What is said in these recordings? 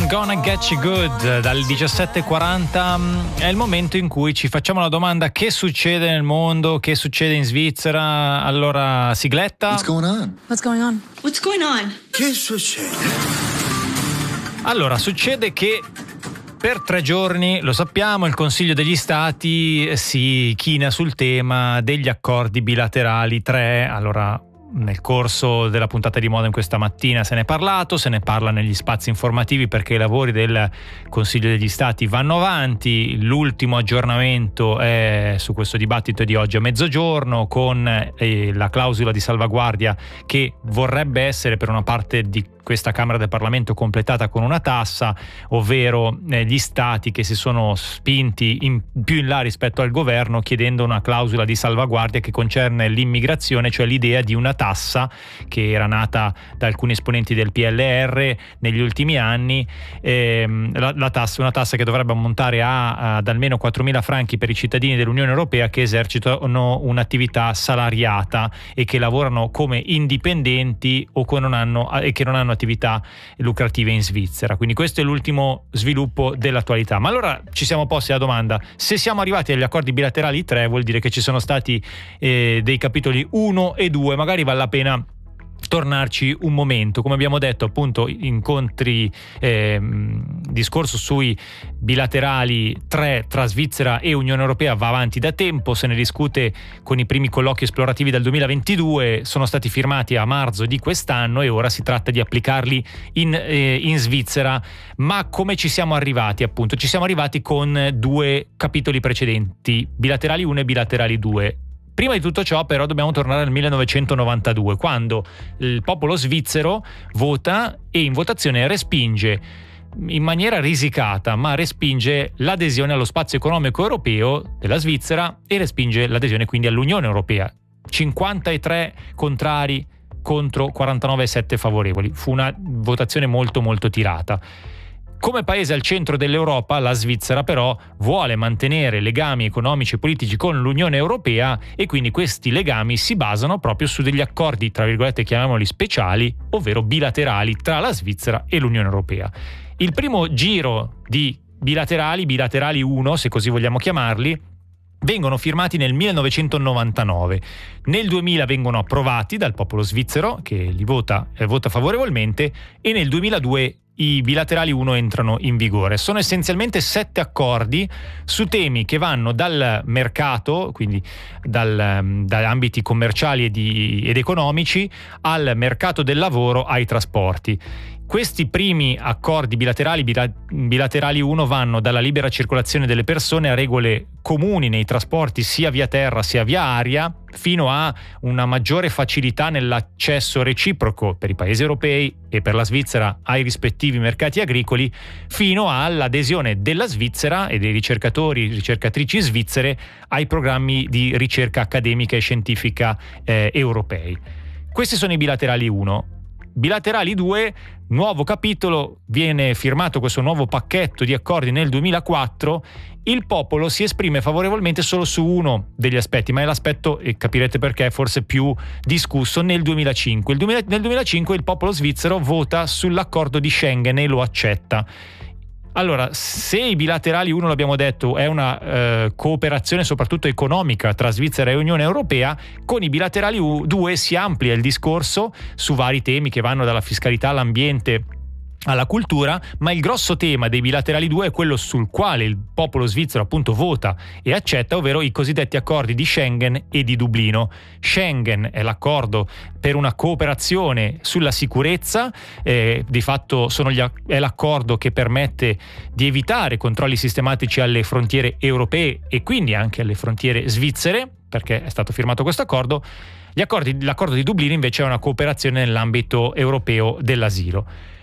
I'm Gonna Get You Good dal 17:40 è il momento in cui ci facciamo la domanda: che succede nel mondo, che succede in Svizzera? Allora, sigletta. What's going on? What's going on? What's going on? Che succede? Allora, succede che per 3 giorni, lo sappiamo, il Consiglio degli Stati si china sul tema degli accordi bilaterali 3. Allora, nel corso della puntata di Modem questa mattina se ne è parlato, se ne parla negli spazi informativi perché i lavori del Consiglio degli Stati vanno avanti. L'ultimo aggiornamento è su questo dibattito di oggi a mezzogiorno, con la clausola di salvaguardia che vorrebbe essere per una parte di questa Camera del Parlamento completata con una tassa, ovvero gli stati che si sono spinti più in là rispetto al governo chiedendo una clausola di salvaguardia che concerne l'immigrazione, cioè l'idea di una tassa che era nata da alcuni esponenti del PLR negli ultimi anni, una tassa che dovrebbe ammontare ad almeno 4.000 franchi per i cittadini dell'Unione Europea che esercitano un'attività salariata e che lavorano come indipendenti o che non hanno attività lucrative in Svizzera. Quindi questo è l'ultimo sviluppo dell'attualità. Ma allora ci siamo posti la domanda: se siamo arrivati agli accordi bilaterali 3, vuol dire che ci sono stati dei capitoli 1 e 2, magari vale la pena tornarci un momento. Come abbiamo detto, appunto, discorso sui bilaterali 3 tra Svizzera e Unione Europea va avanti da tempo, se ne discute con i primi colloqui esplorativi dal 2022, sono stati firmati a marzo di quest'anno e ora si tratta di applicarli in Svizzera. Ma come ci siamo arrivati? Appunto, ci siamo arrivati con 2 capitoli precedenti, bilaterali 1 e bilaterali 2. Prima di tutto ciò, però, dobbiamo tornare al 1992, quando il popolo svizzero vota e in votazione respinge in maniera risicata, ma respinge l'adesione allo spazio economico europeo della Svizzera e respinge l'adesione quindi all'Unione Europea. 53 contrari contro 49,7 favorevoli. Fu una votazione molto molto tirata. Come paese al centro dell'Europa, la Svizzera però vuole mantenere legami economici e politici con l'Unione Europea e quindi questi legami si basano proprio su degli accordi, tra virgolette chiamiamoli speciali, ovvero bilaterali tra la Svizzera e l'Unione Europea. Il primo giro di bilaterali 1, se così vogliamo chiamarli, vengono firmati nel 1999. Nel 2000 vengono approvati dal popolo svizzero, che li vota favorevolmente, e nel 2002 i bilaterali 1 entrano in vigore. Sono essenzialmente 7 accordi su temi che vanno dal mercato, quindi da ambiti commerciali ed economici, al mercato del lavoro, ai trasporti. Questi primi accordi bilaterali 1 vanno dalla libera circolazione delle persone a regole comuni nei trasporti sia via terra sia via aria, fino a una maggiore facilità nell'accesso reciproco per i paesi europei e per la Svizzera ai rispettivi mercati agricoli, fino all'adesione della Svizzera e dei ricercatrici svizzere ai programmi di ricerca accademica e scientifica europei. Questi sono i bilaterali 1. Bilaterali 2, nuovo capitolo, viene firmato questo nuovo pacchetto di accordi nel 2004. Il popolo si esprime favorevolmente solo su uno degli aspetti, ma è l'aspetto, e capirete perché, forse più discusso, nel 2005. Nel 2005 il popolo svizzero vota sull'accordo di Schengen e lo accetta. Allora, se i bilaterali 1, l'abbiamo detto, è una cooperazione soprattutto economica tra Svizzera e Unione Europea, con i bilaterali 2 si amplia il discorso su vari temi che vanno dalla fiscalità all'ambiente alla cultura, ma il grosso tema dei bilaterali 2 è quello sul quale il popolo svizzero appunto vota e accetta, ovvero i cosiddetti accordi di Schengen e di Dublino. Schengen è l'accordo per una cooperazione sulla sicurezza, di fatto è l'accordo che permette di evitare controlli sistematici alle frontiere europee e quindi anche alle frontiere svizzere, perché è stato firmato questo accordo. L'accordo di Dublino invece è una cooperazione nell'ambito europeo dell'asilo.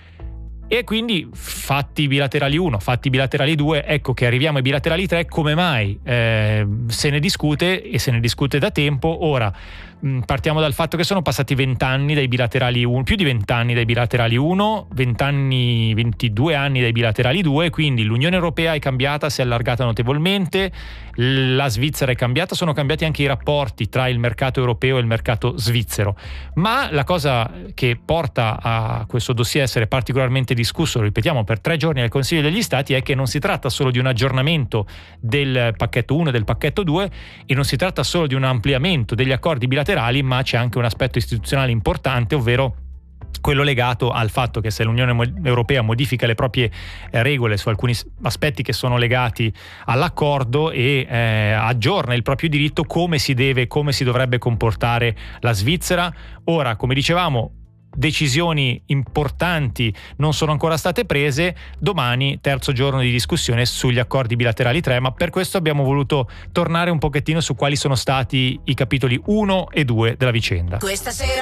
E quindi, fatti bilaterali 1, fatti bilaterali 2, ecco che arriviamo ai bilaterali 3. Come mai? Se ne discute e se ne discute da tempo. Ora, Partiamo dal fatto che sono passati 20 anni dai bilaterali 1, più di 20 anni dai bilaterali 1, 22 anni dai bilaterali 2, quindi l'Unione Europea è cambiata, si è allargata notevolmente, la Svizzera è cambiata, sono cambiati anche i rapporti tra il mercato europeo e il mercato svizzero. Ma la cosa che porta a questo dossier essere particolarmente discusso, lo ripetiamo, per 3 giorni al Consiglio degli Stati, è che non si tratta solo di un aggiornamento del pacchetto 1 e del pacchetto 2 e non si tratta solo di un ampliamento degli accordi bilaterali, ma c'è anche un aspetto istituzionale importante, ovvero quello legato al fatto che se l'Unione Europea modifica le proprie regole su alcuni aspetti che sono legati all'accordo e aggiorna il proprio diritto, come si dovrebbe comportare la Svizzera. Ora, come dicevamo, decisioni importanti non sono ancora state prese. Domani, terzo giorno di discussione sugli accordi bilaterali 3, ma per questo abbiamo voluto tornare un pochettino su quali sono stati i capitoli 1 e 2 della vicenda. Questa sera